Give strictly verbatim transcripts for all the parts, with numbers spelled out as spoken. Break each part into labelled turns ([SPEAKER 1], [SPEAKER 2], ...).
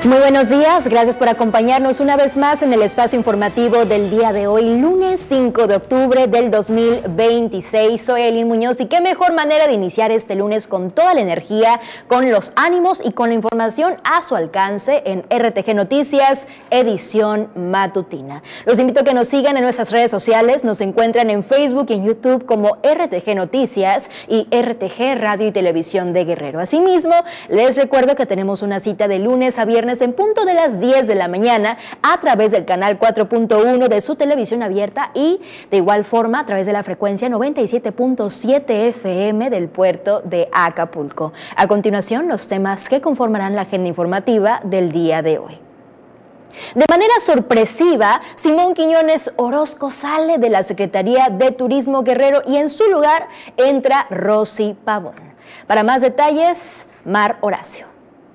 [SPEAKER 1] Muy buenos días, gracias por acompañarnos una vez más en el espacio informativo del día de hoy, lunes cinco de octubre del dos mil veintiséis. Soy Elin Muñoz y qué mejor manera de iniciar este lunes con toda la energía, con los ánimos y con la información a su alcance en R T G Noticias, edición matutina. Los invito a que nos sigan en nuestras redes sociales, nos encuentran en Facebook y en YouTube como R T G Noticias y R T G Radio y Televisión de Guerrero. Asimismo, les recuerdo que tenemos una cita de lunes a viernes en punto de las diez de la mañana a través del canal cuatro punto uno de su televisión abierta y de igual forma a través de la frecuencia noventa y siete punto siete F M del puerto de Acapulco. A continuación, los temas que conformarán la agenda informativa del día de hoy. De manera sorpresiva, Simón Quiñones Orozco sale de la Secretaría de Turismo Guerrero y en su lugar entra Rosy Pavón. Para más detalles, Mar Horacio.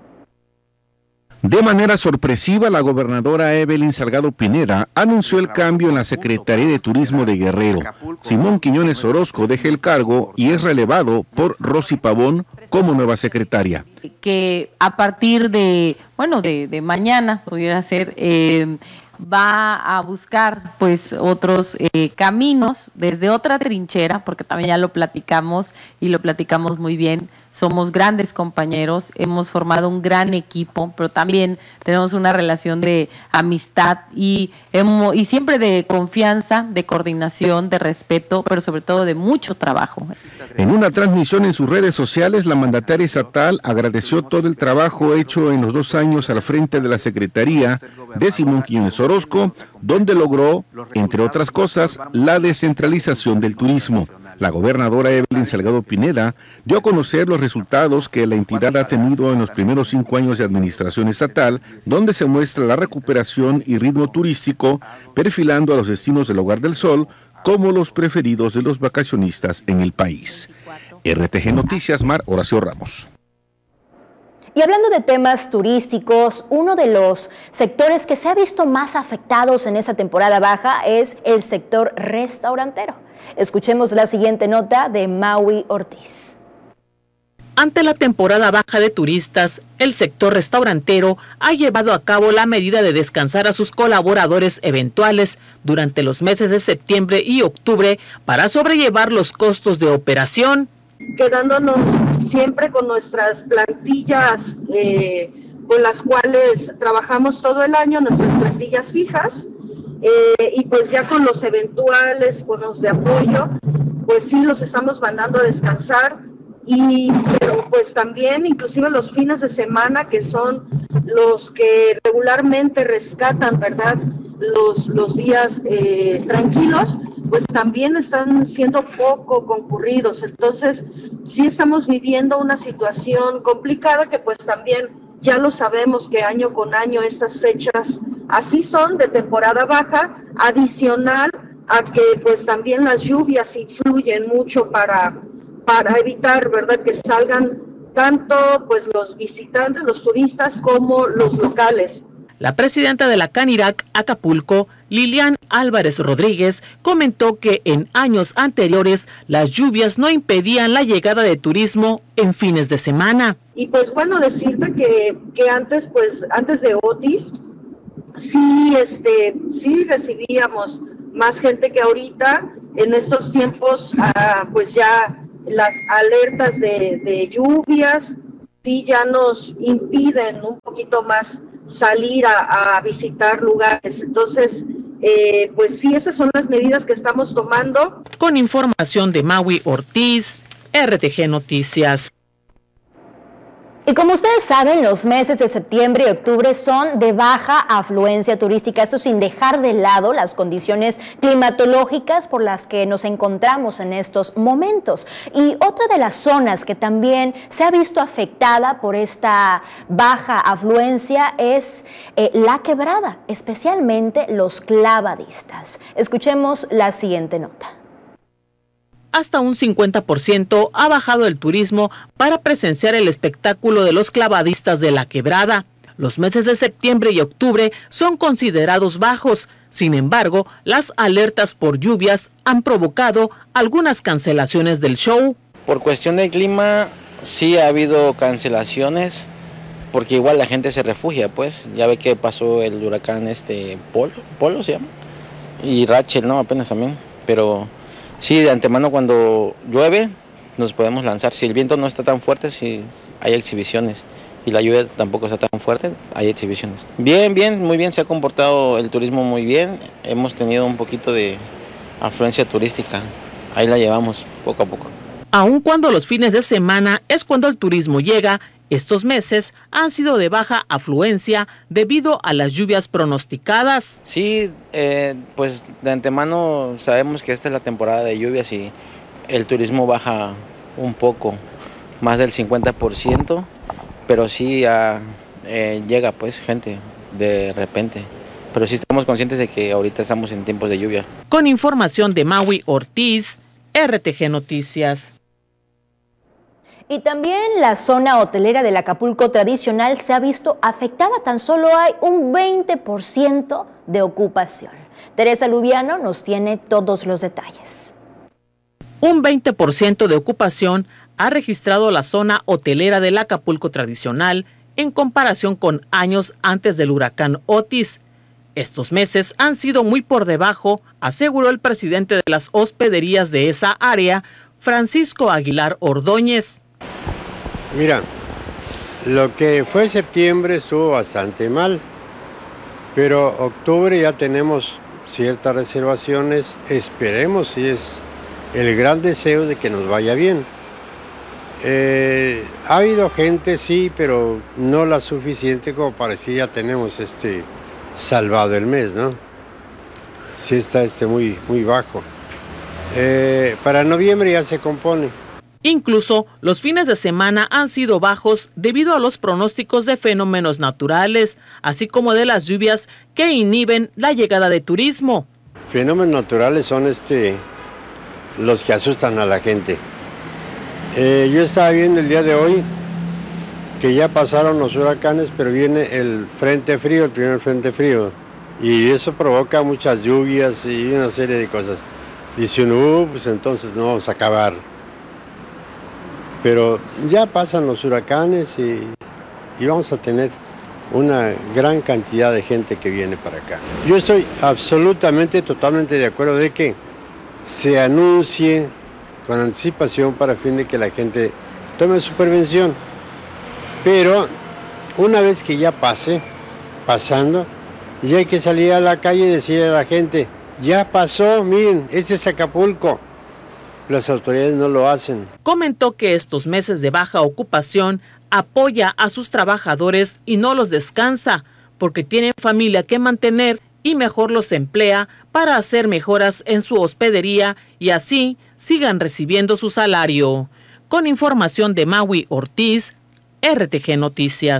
[SPEAKER 2] De manera sorpresiva, la gobernadora Evelyn Salgado Pineda anunció el cambio en la Secretaría de Turismo de Guerrero. Simón Quiñones Orozco deja el cargo y es relevado por Rosy Pavón como nueva secretaria.
[SPEAKER 3] Que a partir de, bueno, de, de mañana, pudiera ser, eh, va a buscar pues otros eh, caminos desde otra trinchera, porque también ya lo platicamos y lo platicamos muy bien. Somos grandes compañeros, hemos formado un gran equipo, pero también tenemos una relación de amistad y, hemos, y siempre de confianza, de coordinación, de respeto, pero sobre todo de mucho trabajo.
[SPEAKER 2] En una transmisión en sus redes sociales, la mandataria estatal agradeció todo el trabajo hecho en los dos años al frente de la Secretaría de Simón Quiñones Orozco, donde logró, entre otras cosas, la descentralización del turismo. La gobernadora Evelyn Salgado Pineda dio a conocer los resultados que la entidad ha tenido en los primeros cinco años de administración estatal, donde se muestra la recuperación y ritmo turístico, perfilando a los destinos del Hogar del Sol como los preferidos de los vacacionistas en el país. R T G Noticias, Mar Horacio Ramos.
[SPEAKER 1] Y hablando de temas turísticos, uno de los sectores que se ha visto más afectados en esta temporada baja es el sector restaurantero. Escuchemos la siguiente nota de Maui Ortiz.
[SPEAKER 4] Ante la temporada baja de turistas, el sector restaurantero ha llevado a cabo la medida de descansar a sus colaboradores eventuales durante los meses de septiembre y octubre para sobrellevar los costos de operación.
[SPEAKER 5] Quedándonos siempre con nuestras plantillas eh, con las cuales trabajamos todo el año, nuestras plantillas fijas, eh, y pues ya con los eventuales, con los de apoyo, pues sí los estamos mandando a descansar, y pero pues también inclusive los fines de semana, que son los que regularmente rescatan, ¿verdad?, los, los días eh, tranquilos, pues también están siendo poco concurridos. Entonces sí estamos viviendo una situación complicada que pues también ya lo sabemos que año con año estas fechas así son, de temporada baja, adicional a que pues también las lluvias influyen mucho para, para evitar, ¿verdad?, que salgan tanto pues los visitantes, los turistas, como los locales.
[SPEAKER 4] La presidenta de la Canirac Acapulco, Lilian Álvarez Rodríguez, comentó que en años anteriores las lluvias no impedían la llegada de turismo en fines de semana.
[SPEAKER 5] Y pues bueno, decirte que, que antes, pues antes de Otis, sí, este, sí recibíamos más gente que ahorita. En estos tiempos, ah, pues ya las alertas de, de lluvias sí ya nos impiden un poquito más salir a, a visitar lugares. Entonces, eh, pues sí, esas son las medidas que estamos tomando.
[SPEAKER 4] Con información de Maui Ortiz, R T G Noticias.
[SPEAKER 1] Y como ustedes saben, los meses de septiembre y octubre son de baja afluencia turística, esto sin dejar de lado las condiciones climatológicas por las que nos encontramos en estos momentos. Y otra de las zonas que también se ha visto afectada por esta baja afluencia es eh, La Quebrada, especialmente los clavadistas. Escuchemos la siguiente nota.
[SPEAKER 4] Hasta un cincuenta por ciento ha bajado el turismo para presenciar el espectáculo de los clavadistas de La Quebrada. Los meses de septiembre y octubre son considerados bajos. Sin embargo, las alertas por lluvias han provocado algunas cancelaciones del show.
[SPEAKER 6] Por cuestión del clima, sí ha habido cancelaciones porque igual la gente se refugia, pues, ya ve que pasó el huracán este Polo, Polo se llama, y Rachel, ¿no? Apenas también, pero sí, de antemano cuando llueve nos podemos lanzar, si el viento no está tan fuerte, si hay exhibiciones, y la lluvia tampoco está tan fuerte, hay exhibiciones. Bien, bien, muy bien, se ha comportado el turismo muy bien, hemos tenido un poquito de afluencia turística, ahí la llevamos poco a poco.
[SPEAKER 4] Aun cuando los fines de semana es cuando el turismo llega, estos meses han sido de baja afluencia debido a las lluvias pronosticadas.
[SPEAKER 6] Sí, eh, pues de antemano sabemos que esta es la temporada de lluvias y el turismo baja un poco, más del cincuenta por ciento, pero sí uh, eh, llega pues gente de repente. Pero sí estamos conscientes de que ahorita estamos en tiempos de lluvia.
[SPEAKER 4] Con información de Maui Ortiz, R T G Noticias.
[SPEAKER 1] Y también la zona hotelera del Acapulco tradicional se ha visto afectada, tan solo hay un veinte por ciento de ocupación. Teresa Lubiano nos tiene todos los detalles.
[SPEAKER 4] Un veinte por ciento de ocupación ha registrado la zona hotelera del Acapulco tradicional en comparación con años antes del huracán Otis. Estos meses han sido muy por debajo, aseguró el presidente de las hospederías de esa área, Francisco Aguilar Ordóñez.
[SPEAKER 7] Mira, lo que fue septiembre estuvo bastante mal, pero octubre ya tenemos ciertas reservaciones, esperemos si es el gran deseo de que nos vaya bien. Eh, ha habido gente, sí, pero no la suficiente como para decir ya tenemos este salvado el mes, ¿no? Sí está este muy, muy bajo. Eh, para noviembre ya se compone.
[SPEAKER 4] Incluso los fines de semana han sido bajos debido a los pronósticos de fenómenos naturales, así como de las lluvias que inhiben la llegada de turismo.
[SPEAKER 7] Fenómenos naturales son este, los que asustan a la gente. Eh, yo estaba viendo el día de hoy que ya pasaron los huracanes, pero viene el frente frío, el primer frente frío, y eso provoca muchas lluvias y una serie de cosas. Dice uno, uh, pues entonces no vamos a acabar. Pero ya pasan los huracanes y, y vamos a tener una gran cantidad de gente que viene para acá. Yo estoy absolutamente, totalmente de acuerdo de que se anuncie con anticipación para el fin de que la gente tome su prevención. Pero una vez que ya pase, pasando, ya hay que salir a la calle y decirle a la gente, ya pasó, miren, este es Acapulco. Las autoridades no lo hacen.
[SPEAKER 4] Comentó que estos meses de baja ocupación apoya a sus trabajadores y no los descansa, porque tienen familia que mantener y mejor los emplea para hacer mejoras en su hospedería y así sigan recibiendo su salario. Con información de Maui Ortiz, R T G Noticias.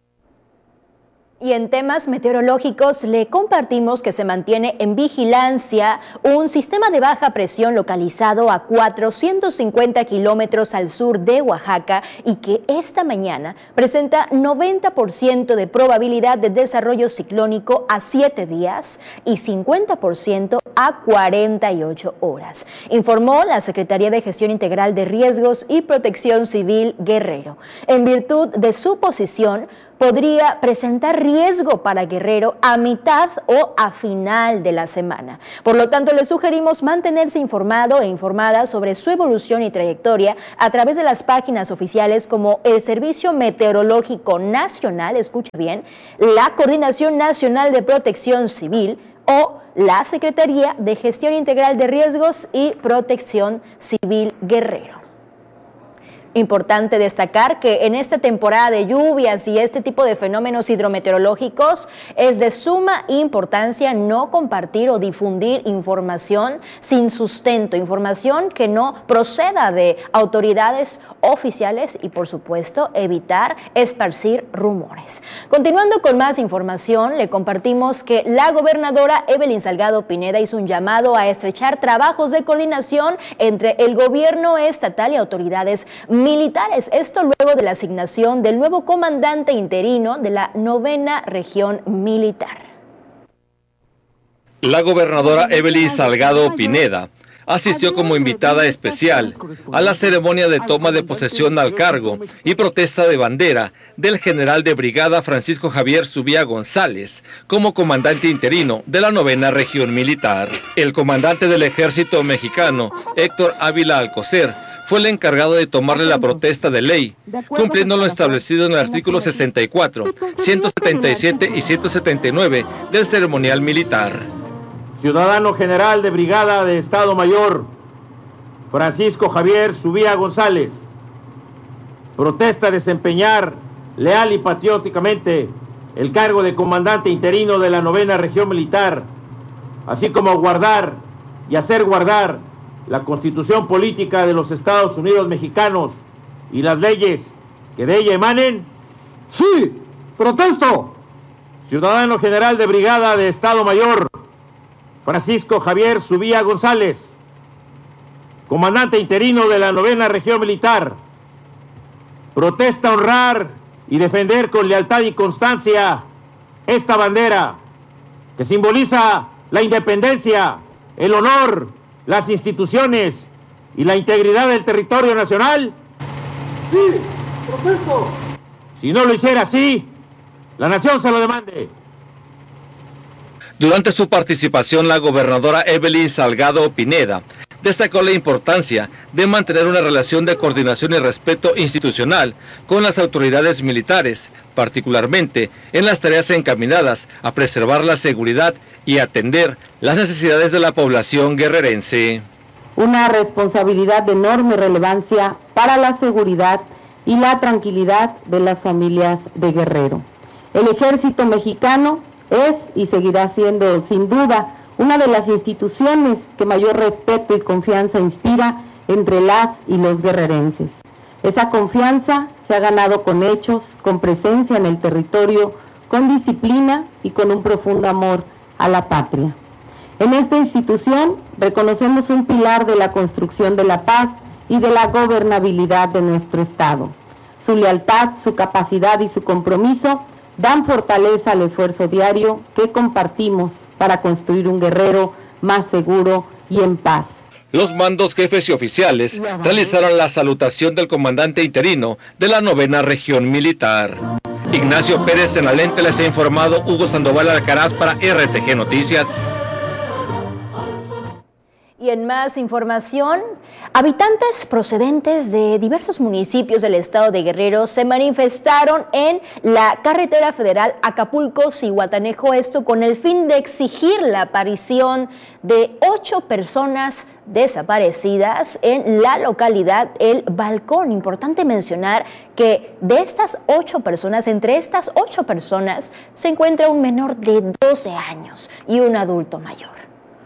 [SPEAKER 1] Y en temas meteorológicos le compartimos que se mantiene en vigilancia un sistema de baja presión localizado a cuatrocientos cincuenta kilómetros al sur de Oaxaca y que esta mañana presenta noventa por ciento de probabilidad de desarrollo ciclónico a siete días y cincuenta por ciento a cuarenta y ocho horas, informó la Secretaría de Gestión Integral de Riesgos y Protección Civil Guerrero. En virtud de su posición, podría presentar riesgo para Guerrero a mitad o a final de la semana. Por lo tanto, le sugerimos mantenerse informado e informada sobre su evolución y trayectoria a través de las páginas oficiales como el Servicio Meteorológico Nacional, escucha bien, la Coordinación Nacional de Protección Civil o la Secretaría de Gestión Integral de Riesgos y Protección Civil Guerrero. Importante destacar que en esta temporada de lluvias y este tipo de fenómenos hidrometeorológicos es de suma importancia no compartir o difundir información sin sustento, información que no proceda de autoridades oficiales y, por supuesto, evitar esparcir rumores. Continuando con más información, le compartimos que la gobernadora Evelyn Salgado Pineda hizo un llamado a estrechar trabajos de coordinación entre el gobierno estatal y autoridades militares. Esto luego de la asignación del nuevo comandante interino de la novena región militar.
[SPEAKER 8] La gobernadora Evelyn Salgado Pineda asistió como invitada especial a la ceremonia de toma de posesión al cargo y protesta de bandera del general de brigada Francisco Javier Zubía González como comandante interino de la novena región militar. El comandante del ejército mexicano, Héctor Ávila Alcocer, fue el encargado de tomarle la protesta de ley, cumpliendo lo establecido en el artículo sesenta y cuatro, ciento setenta y siete y ciento setenta y nueve del ceremonial militar.
[SPEAKER 9] Ciudadano general de brigada de Estado Mayor, Francisco Javier Zubía González, protesta desempeñar leal y patrióticamente el cargo de comandante interino de la novena región militar, así como guardar y hacer guardar la Constitución Política de los Estados Unidos Mexicanos y las leyes que de ella emanen.
[SPEAKER 10] ¡Sí! ¡Protesto!
[SPEAKER 9] Ciudadano general de brigada de Estado Mayor, Francisco Javier Zubía González, comandante interino de la novena región militar, protesta honrar y defender con lealtad y constancia esta bandera que simboliza la independencia, el honor, las instituciones y la integridad del territorio nacional.
[SPEAKER 10] Sí, protesto.
[SPEAKER 9] Si no lo hiciera así, la nación se lo demande.
[SPEAKER 8] Durante su participación, la gobernadora Evelyn Salgado Pineda destacó la importancia de mantener una relación de coordinación y respeto institucional con las autoridades militares, particularmente en las tareas encaminadas a preservar la seguridad y atender las necesidades de la población guerrerense.
[SPEAKER 3] Una responsabilidad de enorme relevancia para la seguridad y la tranquilidad de las familias de Guerrero. El ejército mexicano es y seguirá siendo, sin duda, una de las instituciones que mayor respeto y confianza inspira entre las y los guerrerenses. Esa confianza se ha ganado con hechos, con presencia en el territorio, con disciplina y con un profundo amor a la patria. En esta institución reconocemos un pilar de la construcción de la paz y de la gobernabilidad de nuestro Estado. Su lealtad, su capacidad y su compromiso dan fortaleza al esfuerzo diario que compartimos para construir un Guerrero más seguro y en paz.
[SPEAKER 8] Los mandos, jefes y oficiales realizaron la salutación del comandante interino de la novena región militar. Ignacio Pérez en la lente, les ha informado Hugo Sandoval Alcaraz para R T G Noticias.
[SPEAKER 1] Y en más información, habitantes procedentes de diversos municipios del estado de Guerrero se manifestaron en la carretera federal Acapulco-Zihuatanejo, esto con el fin de exigir la aparición de ocho personas desaparecidas en la localidad El Balcón. Importante mencionar que de estas ocho personas, entre estas ocho personas, se encuentra un menor de doce años y un adulto mayor.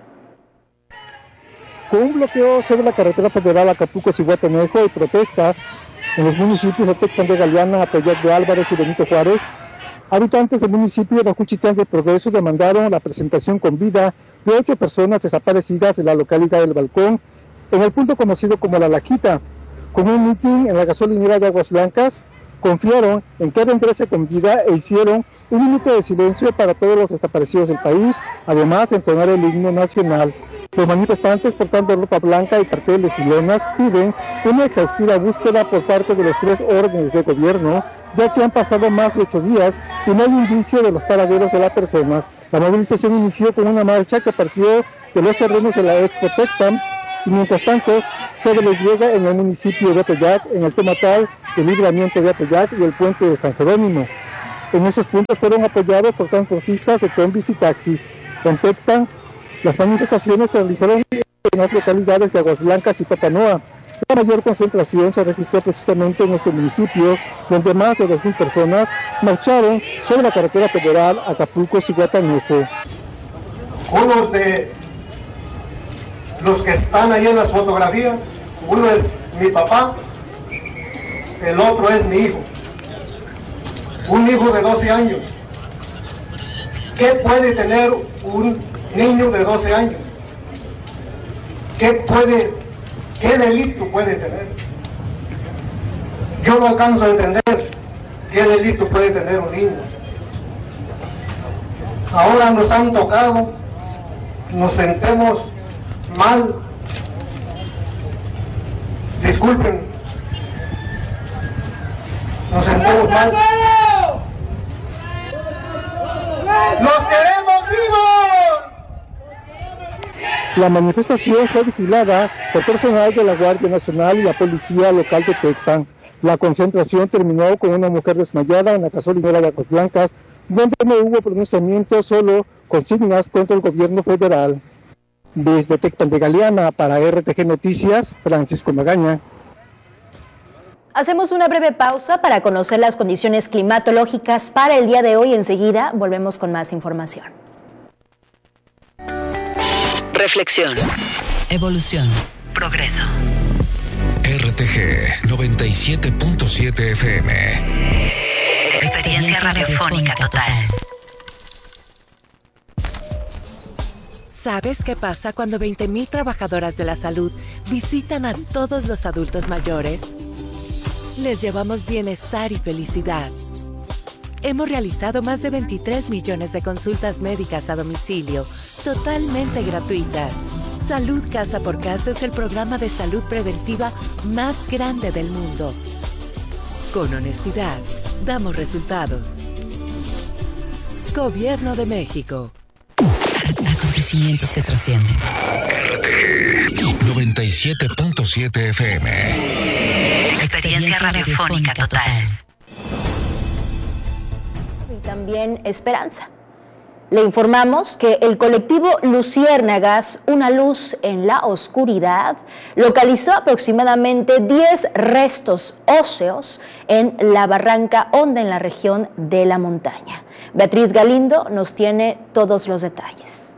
[SPEAKER 11] Con un bloqueo sobre la carretera federal Acapulco-Zihuatanejo y protestas en los municipios de Tecpan de Galeana, Atoyac de Álvarez y Benito Juárez, habitantes del municipio de Juchitán de Progreso demandaron la presentación con vida de ocho personas desaparecidas de la localidad del Balcón en el punto conocido como La Laquita. Con un mitin en la gasolinera de Aguas Blancas, confiaron en que regrese con vida e hicieron un minuto de silencio para todos los desaparecidos del país, además de entonar el himno nacional. Los manifestantes, portando ropa blanca y carteles y lonas, piden una exhaustiva búsqueda por parte de los tres órdenes de gobierno, ya que han pasado más de ocho días y no hay indicio de los paraderos de las personas. La movilización inició con una marcha que partió de los terrenos de la Expo Tecpan y mientras tanto se despliega en el municipio de Atoyac, en el Tomatal, el Libramiento de Atoyac y el Puente de San Jerónimo. En esos puntos fueron apoyados por transportistas de combis y taxis. En Tecpan, las manifestaciones se realizaron en las localidades de Aguas Blancas y Papanoa. La mayor concentración se registró precisamente en este municipio, donde más de dos mil personas marcharon sobre la carretera federal Acapulco-Zihuatanejo.
[SPEAKER 10] Unos de los que están ahí en las fotografías, uno es mi papá, el otro es mi hijo. Un hijo de doce años. ¿Qué puede tener un niño de doce años? ¿Qué puede, qué delito puede tener? Yo no alcanzo a entender qué delito puede tener un niño. Ahora nos han tocado, nos sentemos mal disculpen, nos sentimos mal. ¡Los queremos vivos!
[SPEAKER 11] La manifestación fue vigilada por personal de la Guardia Nacional y la Policía Local de Tecpan. La concentración terminó con una mujer desmayada en la gasolinera de Aguas Blancas, donde no hubo pronunciamiento, solo consignas contra el gobierno federal. Desde Tecpan de Galeana, para R T G Noticias, Francisco Magaña.
[SPEAKER 1] Hacemos una breve pausa para conocer las condiciones climatológicas para el día de hoy. Enseguida volvemos con más información.
[SPEAKER 12] Reflexión. Evolución. Progreso.
[SPEAKER 13] R T G noventa y siete punto siete F M.
[SPEAKER 12] Experiencia radiofónica total.
[SPEAKER 14] ¿Sabes qué pasa cuando veinte mil trabajadoras de la salud visitan a todos los adultos mayores? Les llevamos bienestar y felicidad. Hemos realizado más de veintitrés millones de consultas médicas a domicilio, totalmente gratuitas. Salud Casa por Casa es el programa de salud preventiva más grande del mundo. Con honestidad, damos resultados. Gobierno de México.
[SPEAKER 12] Acontecimientos que trascienden.
[SPEAKER 13] R T G noventa y siete punto siete F M.
[SPEAKER 12] Experiencia radiofónica total.
[SPEAKER 1] Y también esperanza. Le informamos que el colectivo Luciérnagas, una luz en la oscuridad, localizó aproximadamente diez restos óseos en la Barranca Honda, en la región de la Montaña. Beatriz Galindo nos tiene todos los detalles.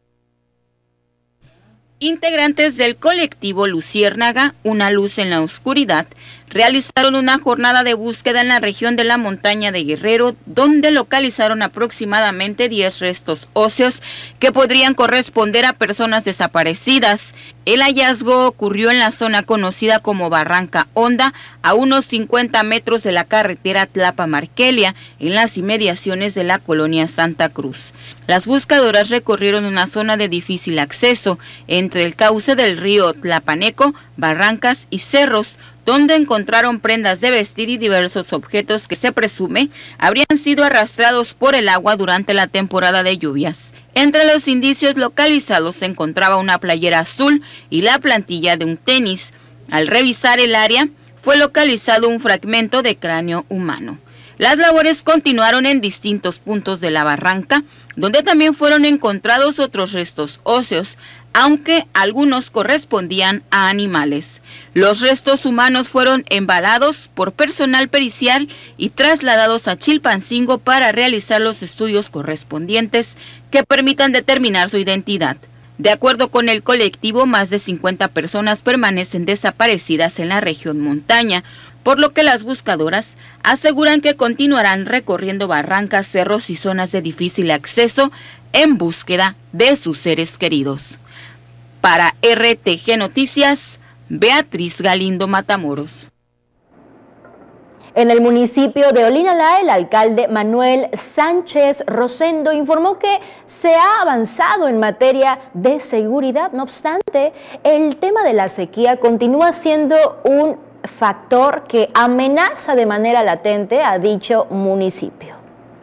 [SPEAKER 15] Integrantes del colectivo Luciérnaga, una luz en la oscuridad, realizaron una jornada de búsqueda en la región de la Montaña de Guerrero, donde localizaron aproximadamente diez restos óseos que podrían corresponder a personas desaparecidas. El hallazgo ocurrió en la zona conocida como Barranca Honda, a unos cincuenta metros de la carretera Tlapa-Marquelia, en las inmediaciones de la colonia Santa Cruz. Las buscadoras recorrieron una zona de difícil acceso, entre el cauce del río Tlapaneco, barrancas y cerros, donde encontraron prendas de vestir y diversos objetos que se presume habrían sido arrastrados por el agua durante la temporada de lluvias. Entre los indicios localizados se encontraba una playera azul y la plantilla de un tenis. Al revisar el área, fue localizado un fragmento de cráneo humano. Las labores continuaron en distintos puntos de la barranca, donde también fueron encontrados otros restos óseos, aunque algunos correspondían a animales. Los restos humanos fueron embalados por personal pericial y trasladados a Chilpancingo para realizar los estudios correspondientes que permitan determinar su identidad. De acuerdo con el colectivo, más de cincuenta personas permanecen desaparecidas en la región montaña, por lo que las buscadoras aseguran que continuarán recorriendo barrancas, cerros y zonas de difícil acceso en búsqueda de sus seres queridos. Para R T G Noticias, Beatriz Galindo Matamoros.
[SPEAKER 1] En el municipio de Olinalá, el alcalde Manuel Sánchez Rosendo informó que se ha avanzado en materia de seguridad. No obstante, el tema de la sequía continúa siendo un factor que amenaza de manera latente a dicho municipio.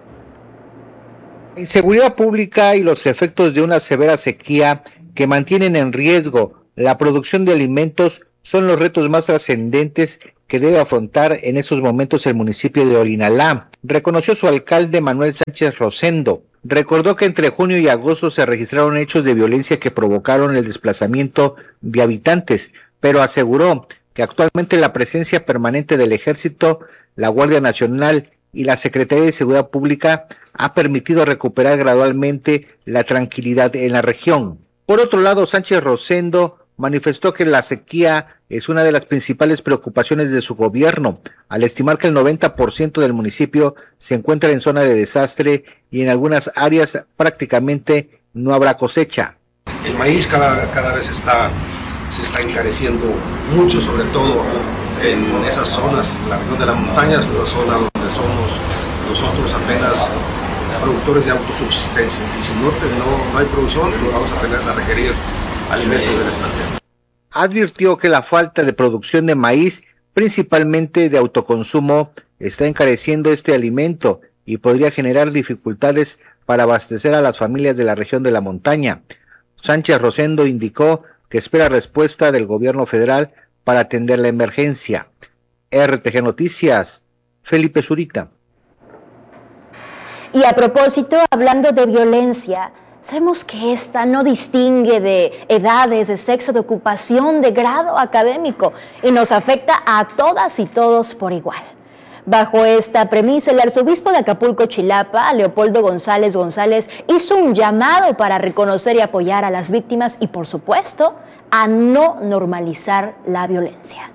[SPEAKER 16] La inseguridad pública y los efectos de una severa sequía que mantienen en riesgo la producción de alimentos son los retos más trascendentes que debe afrontar en esos momentos el municipio de Olinalá, reconoció su alcalde Manuel Sánchez Rosendo. Recordó que entre junio y agosto se registraron hechos de violencia que provocaron el desplazamiento de habitantes, pero aseguró que actualmente la presencia permanente del Ejército, la Guardia Nacional y la Secretaría de Seguridad Pública ha permitido recuperar gradualmente la tranquilidad en la región. Por otro lado, Sánchez Rosendo manifestó que la sequía es una de las principales preocupaciones de su gobierno, al estimar que el noventa por ciento del municipio se encuentra en zona de desastre y en algunas áreas prácticamente no habrá cosecha.
[SPEAKER 17] El maíz cada, cada vez está, se está encareciendo mucho, sobre todo en esas zonas, la región de las montañas, una zona donde somos nosotros apenas productores de autosubsistencia. Y si no, no, no hay producción, pues vamos a tener a requerir alimentos del extranjero.
[SPEAKER 16] advirtió que la falta de producción de maíz, principalmente de autoconsumo, está encareciendo este alimento y podría generar dificultades para abastecer a las familias de la región de la montaña. Sánchez Rosendo indicó que espera respuesta del gobierno federal para atender la emergencia. R T G Noticias, Felipe Zurita.
[SPEAKER 1] Y a propósito, hablando de violencia, sabemos que esta no distingue de edades, de sexo, de ocupación, de grado académico y nos afecta a todas y todos por igual. Bajo esta premisa, el arzobispo de Acapulco, Chilapa, Leopoldo González González, hizo un llamado para reconocer y apoyar a las víctimas y, por supuesto, a no normalizar la violencia.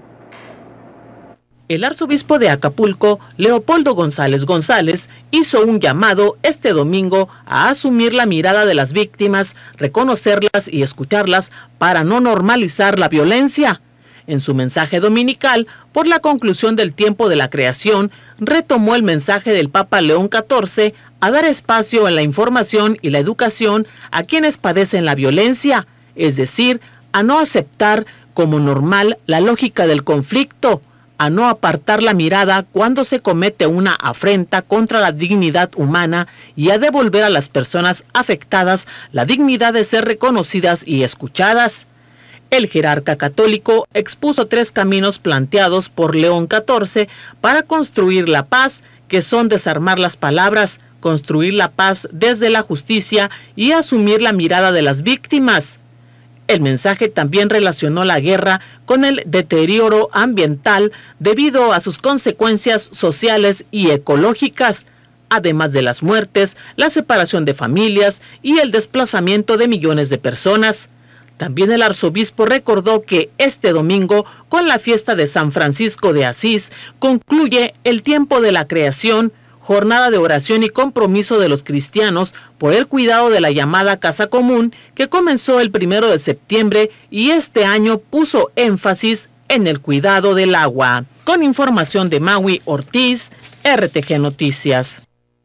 [SPEAKER 4] El arzobispo de Acapulco, Leopoldo González González, hizo un llamado este domingo a asumir la mirada de las víctimas, reconocerlas y escucharlas para no normalizar la violencia. En su mensaje dominical, por la conclusión del tiempo de la creación, retomó el mensaje del Papa León catorce a dar espacio en la información y la educación a quienes padecen la violencia, es decir, a no aceptar como normal la lógica del conflicto, a no apartar la mirada cuando se comete una afrenta contra la dignidad humana y a devolver a las personas afectadas la dignidad de ser reconocidas y escuchadas. El jerarca católico expuso tres caminos planteados por León catorce para construir la paz, que son desarmar las palabras, construir la paz desde la justicia y asumir la mirada de las víctimas. El mensaje también relacionó la guerra con el deterioro ambiental debido a sus consecuencias sociales y ecológicas, además de las muertes, la separación de familias y el desplazamiento de millones de personas. También el arzobispo recordó que este domingo, con la fiesta de San Francisco de Asís, concluye el tiempo de la creación, jornada de oración y compromiso de los cristianos por el cuidado de la llamada Casa Común, que comenzó el primero de septiembre y este año puso énfasis en el cuidado del agua. Con información de Maui Ortiz, R T G Noticias.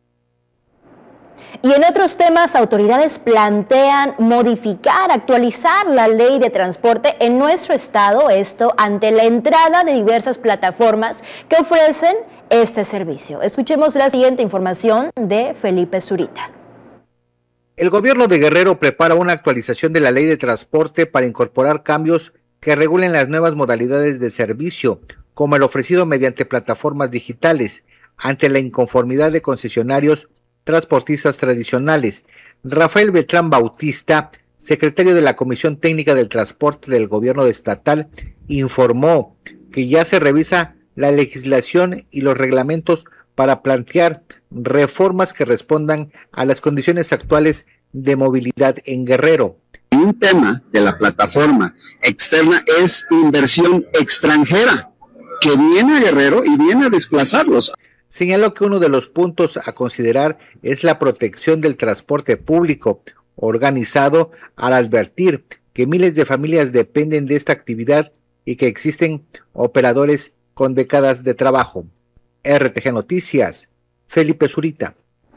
[SPEAKER 1] Y en otros temas, autoridades plantean modificar, actualizar la ley de transporte en nuestro estado, esto ante la entrada de diversas plataformas que ofrecen este servicio. Escuchemos la siguiente información de Felipe Zurita.
[SPEAKER 16] El gobierno de Guerrero prepara una actualización de la ley de transporte para incorporar cambios que regulen las nuevas modalidades de servicio, como el ofrecido mediante plataformas digitales, ante la inconformidad de concesionarios transportistas tradicionales. Rafael Beltrán Bautista, secretario de la Comisión Técnica del Transporte del Gobierno Estatal, informó que ya se revisa la legislación y los reglamentos para plantear reformas que respondan a las condiciones actuales de movilidad en Guerrero.
[SPEAKER 18] Un tema de la plataforma externa es inversión extranjera que viene a Guerrero y viene a desplazarlos.
[SPEAKER 16] Señaló que uno de los puntos a considerar es la protección del transporte público organizado, al advertir que miles de familias dependen de esta actividad y que existen operadores con décadas de trabajo. R T G Noticias, Felipe Zurita.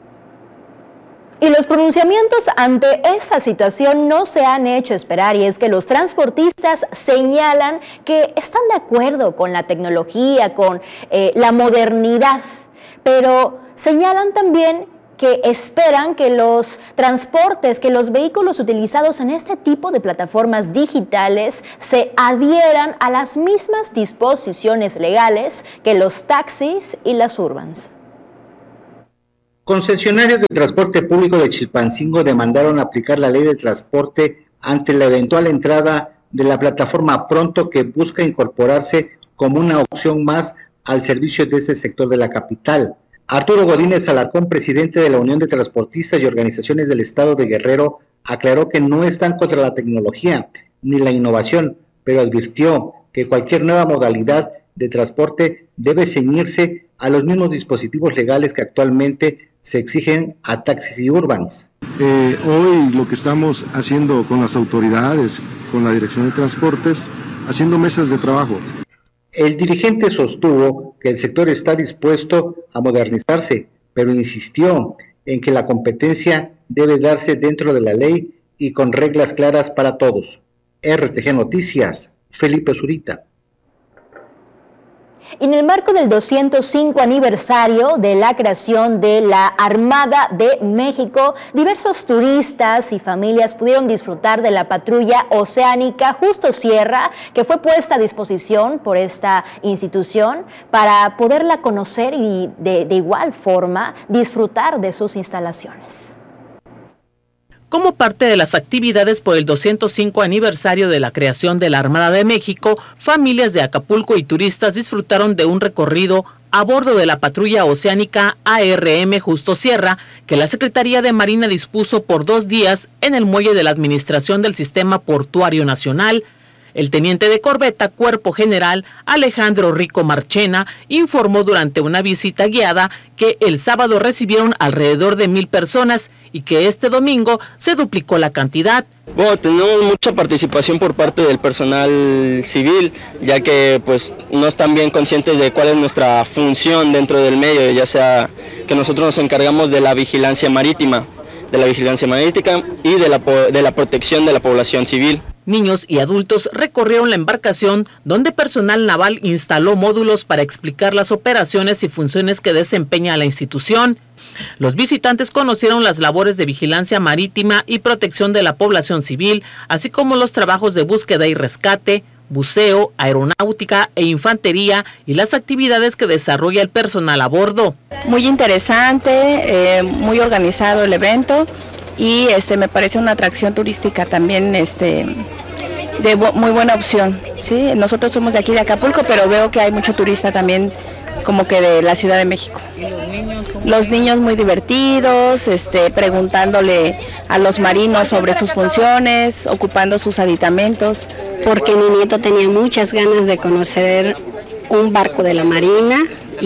[SPEAKER 1] Y los pronunciamientos ante esa situación no se han hecho esperar, y es que los transportistas señalan que están de acuerdo con la tecnología, con eh, la modernidad, pero señalan también que esperan que los transportes, que los vehículos utilizados en este tipo de plataformas digitales se adhieran a las mismas disposiciones legales que los taxis y las urbans.
[SPEAKER 16] Concesionarios de transporte público de Chilpancingo demandaron aplicar la ley de transporte ante la eventual entrada de la plataforma Pronto, que busca incorporarse como una opción más al servicio de este sector de la capital. Arturo Godínez Alarcón, presidente de la Unión de Transportistas y Organizaciones del Estado de Guerrero, aclaró que no están contra la tecnología ni la innovación, pero advirtió que cualquier nueva modalidad de transporte debe ceñirse a los mismos dispositivos legales que actualmente se exigen a taxis y urbans.
[SPEAKER 19] Eh, hoy lo que estamos haciendo con las autoridades, con la Dirección de Transportes, haciendo mesas de trabajo.
[SPEAKER 16] El dirigente sostuvo que el sector está dispuesto a modernizarse, pero insistió en que la competencia debe darse dentro de la ley y con reglas claras para todos. R T G Noticias, Felipe Zurita.
[SPEAKER 1] En el marco del doscientos cinco aniversario de la creación de la Armada de México, diversos turistas y familias pudieron disfrutar de la patrulla oceánica Justo Sierra, que fue puesta a disposición por esta institución para poderla conocer y de, de igual forma disfrutar de sus instalaciones.
[SPEAKER 4] Como parte de las actividades por el doscientos cinco aniversario de la creación de la Armada de México, familias de Acapulco y turistas disfrutaron de un recorrido a bordo de la patrulla oceánica A R M Justo Sierra, que la Secretaría de Marina dispuso por dos días en el muelle de la Administración del Sistema Portuario Nacional. El teniente de corbeta Cuerpo General Alejandro Rico Marchena informó durante una visita guiada que el sábado recibieron alrededor de mil personas y que este domingo se duplicó la cantidad.
[SPEAKER 20] Bueno, tenemos mucha participación por parte del personal civil, ya que pues no están bien conscientes de cuál es nuestra función dentro del medio, ya sea que nosotros nos encargamos de la vigilancia marítima, de la vigilancia marítima y de la, de la protección de la población civil.
[SPEAKER 4] Niños y adultos recorrieron la embarcación donde personal naval instaló módulos para explicar las operaciones y funciones que desempeña la institución. Los visitantes conocieron las labores de vigilancia marítima y protección de la población civil, así como los trabajos de búsqueda y rescate, buceo, aeronáutica e infantería y las actividades que desarrolla el personal a bordo.
[SPEAKER 21] Muy interesante, eh, muy organizado el evento y este me parece una atracción turística también este de bu- muy buena opción. Sí, nosotros somos de aquí de Acapulco, pero veo que hay mucho turista también como que de la Ciudad de México.
[SPEAKER 4] Los niños,
[SPEAKER 21] los niños muy divertidos, este, preguntándole a los marinos sobre sus funciones, ocupando sus aditamentos.
[SPEAKER 22] Porque mi nieto tenía muchas ganas de conocer un barco de la Marina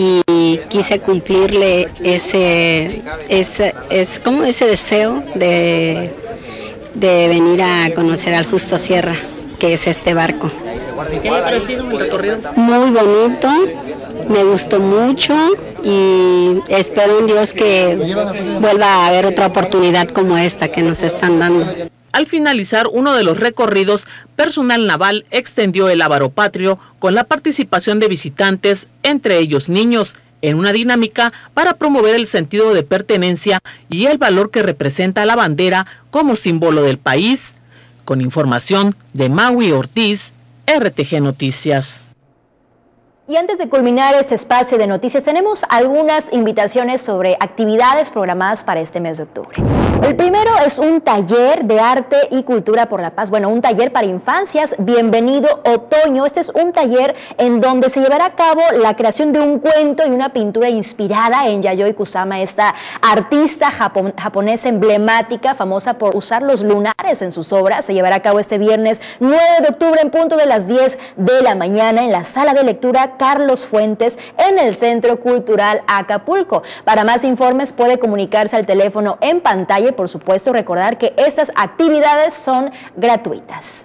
[SPEAKER 22] y quise cumplirle ese, ese, es como ese deseo de, de venir a conocer al Justo Sierra, que es este barco.
[SPEAKER 4] ¿Qué le ha parecido el recorrido?
[SPEAKER 22] Muy bonito, me gustó mucho y espero en Dios que vuelva a haber otra oportunidad como esta que nos están dando.
[SPEAKER 4] Al finalizar uno de los recorridos, personal naval extendió el Ávaro Patrio con la participación de visitantes, entre ellos niños, en una dinámica para promover el sentido de pertenencia y el valor que representa la bandera como símbolo del país. Con información de Maui Ortiz, R T G Noticias.
[SPEAKER 1] Y antes de culminar este espacio de noticias, tenemos algunas invitaciones sobre actividades programadas para este mes de octubre. El primero es un taller de arte y cultura por la paz. Bueno, un taller para infancias, Bienvenido Otoño. Este es un taller en donde se llevará a cabo la creación de un cuento y una pintura inspirada en Yayoi Kusama, esta artista japon- japonesa emblemática, famosa por usar los lunares en sus obras. Se llevará a cabo este viernes nueve de octubre en punto de las diez de la mañana en la sala de lectura Carlos Fuentes en el Centro Cultural Acapulco. Para más informes puede comunicarse al teléfono en pantalla y por supuesto recordar que estas actividades son gratuitas.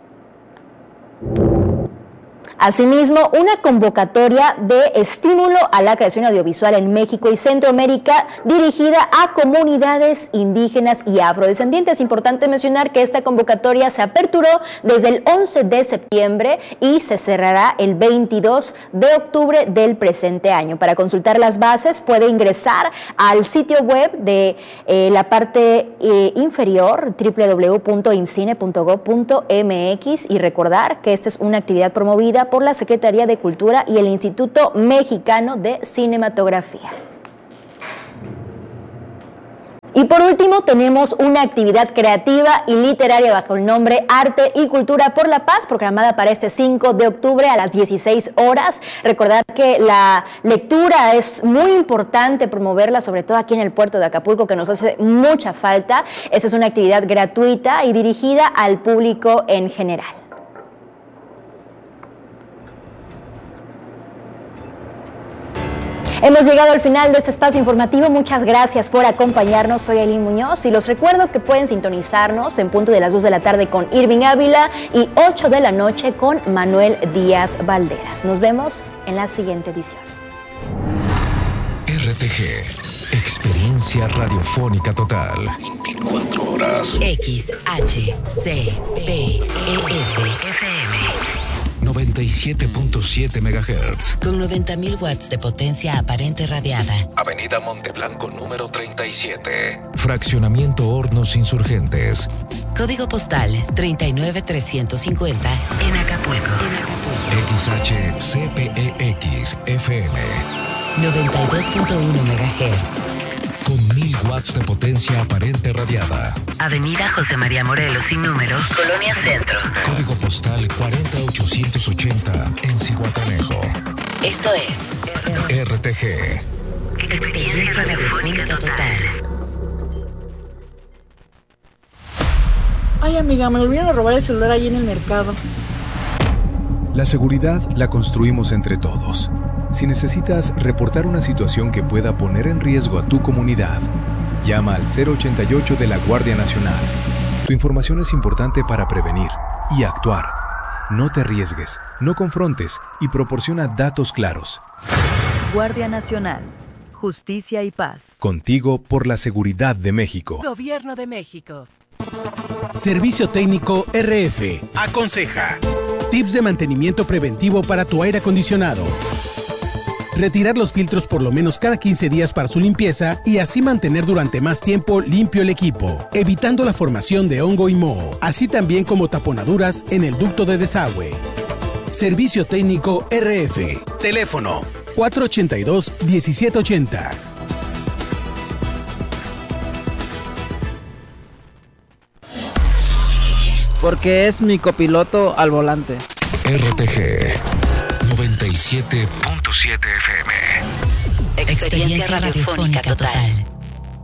[SPEAKER 1] Asimismo, una convocatoria de estímulo a la creación audiovisual en México y Centroamérica dirigida a comunidades indígenas y afrodescendientes. Importante mencionar que esta convocatoria se aperturó desde el once de septiembre y se cerrará el veintidós de octubre del presente año. Para consultar las bases puede ingresar al sitio web de eh, la parte eh, inferior doble u doble u doble u punto imcine punto gob punto m x y recordar que esta es una actividad promovida por la Secretaría de Cultura y el Instituto Mexicano de Cinematografía. Y por último tenemos una actividad creativa y literaria bajo el nombre Arte y Cultura por la Paz, programada para este cinco de octubre a las dieciséis horas. Recordar que la lectura es muy importante promoverla, sobre todo aquí en el puerto de Acapulco, que nos hace mucha falta. Esta es una actividad gratuita y dirigida al público en general. Hemos llegado al final de este espacio informativo. Muchas gracias por acompañarnos. Soy Aileen Muñoz y los recuerdo que pueden sintonizarnos en punto de las dos de la tarde con Irving Ávila y ocho de la noche con Manuel Díaz Valderas. Nos vemos en la siguiente edición.
[SPEAKER 13] R T G, experiencia radiofónica total. veinticuatro horas.
[SPEAKER 12] X H C P E S F M.
[SPEAKER 13] noventa y siete punto siete megahertz.
[SPEAKER 12] Con noventa mil watts de potencia aparente radiada.
[SPEAKER 13] Avenida Monteblanco número treinta y siete. Fraccionamiento Hornos Insurgentes.
[SPEAKER 12] Código postal treinta y nueve trescientos cincuenta en Acapulco. En Acapulco.
[SPEAKER 13] X H C P E X F M.
[SPEAKER 12] noventa y dos punto uno megahertz.
[SPEAKER 13] Con mil watts de potencia aparente radiada.
[SPEAKER 12] Avenida José María Morelos sin número, Colonia Centro.
[SPEAKER 13] Código postal cuarenta ochocientos ochenta en Zihuatanejo.
[SPEAKER 12] Esto es
[SPEAKER 13] R T G.
[SPEAKER 12] Experiencia Radiofónica Total.
[SPEAKER 2] Ay, amiga, me olvidaron de robar el celular ahí en el mercado.
[SPEAKER 5] La seguridad la construimos entre todos. Si necesitas reportar una situación que pueda poner en riesgo a tu comunidad, llama al cero ochenta y ocho de la Guardia Nacional. Tu información es importante para prevenir y actuar. No te arriesgues, no confrontes y proporciona datos claros.
[SPEAKER 23] Guardia Nacional. Justicia y paz.
[SPEAKER 5] Contigo por la seguridad de México.
[SPEAKER 14] Gobierno de México.
[SPEAKER 24] Servicio Técnico R F. Aconseja. Tips de mantenimiento preventivo para tu aire acondicionado. Retirar los filtros por lo menos cada quince días para su limpieza y así mantener durante más tiempo limpio el equipo, evitando la formación de hongo y moho, así también como taponaduras en el ducto de desagüe. Servicio Técnico R F. Teléfono cuatro ochenta y dos, diecisiete ochenta.
[SPEAKER 25] Porque es mi copiloto al volante.
[SPEAKER 13] R T G noventa y siete punto siete F M.
[SPEAKER 12] Experiencia Radiofónica Total.